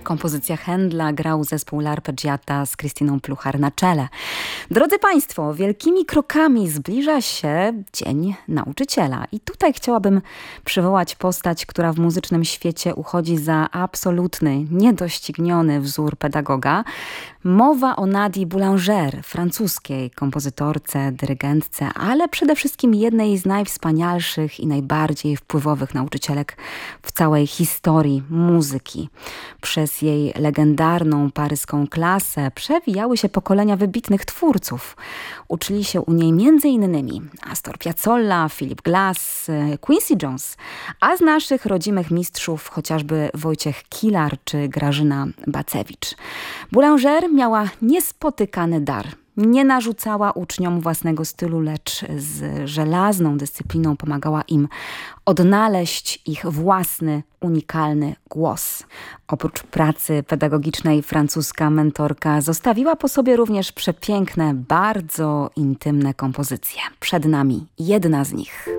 Kompozycja Händla, grał zespół L'Arpeggiata z Krystyną Pluchar na czele. Drodzy Państwo, wielkimi krokami zbliża się Dzień Nauczyciela. I tutaj chciałabym przywołać postać, która w muzycznym świecie uchodzi za absolutny, niedościgniony wzór pedagoga. Mowa o Nadii Boulanger, francuskiej kompozytorce, dyrygentce, ale przede wszystkim jednej z najwspanialszych i najbardziej wpływowych nauczycielek w całej historii muzyki. Przez jej legendarną paryską klasę przewijały się pokolenia wybitnych twórców. Uczyli się u niej m.in. Astor Piazzolla, Philip Glass, Quincy Jones, a z naszych rodzimych mistrzów chociażby Wojciech Kilar czy Grażyna Bacewicz. Boulanger miała niespotykany dar. Nie narzucała uczniom własnego stylu, lecz z żelazną dyscypliną pomagała im odnaleźć ich własny, unikalny głos. Oprócz pracy pedagogicznej francuska mentorka zostawiła po sobie również przepiękne, bardzo intymne kompozycje. Przed nami jedna z nich.